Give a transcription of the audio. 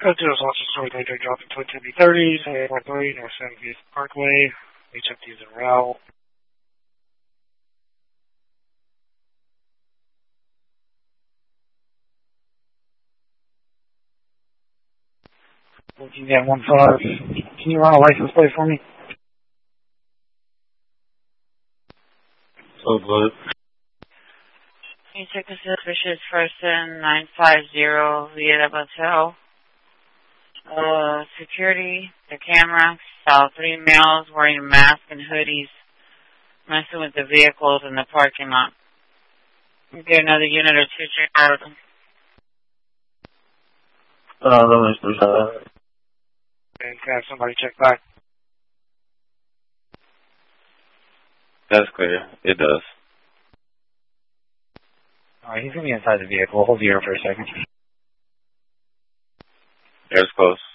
Go to Los Angeles Story Day, dropping Twin Timmy 30s, 843, North 70th Parkway. HFD's en route. Looking at 15. Can you run a license plate for me? So good. Can you check the suspicious person 950 via the motel? Security, the camera, saw 3 males wearing masks and hoodies messing with the vehicles in the parking lot. Get another unit or two check out. Let me see. And can I have somebody check back? That's clear. It does. Alright, he's going to be inside the vehicle. Hold the air for a second. Air's close.